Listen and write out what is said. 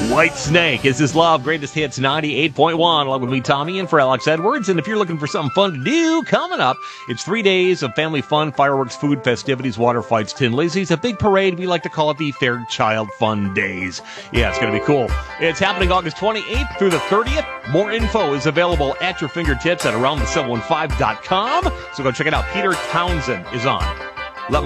White Snake is His Love, Greatest Hits 98.1, along with me, Tommy, and for Alex Edwards. And if you're looking for something fun to do, coming up, it's 3 days of family fun, fireworks, food, festivities, water fights, Tin Lizzies, a big parade. We like to call it the Fairchild Fun Days. Yeah, it's going to be cool. It's happening August 28th through the 30th. More info is available at your fingertips at aroundthesub15.com. So go check it out. Peter Townsend is on.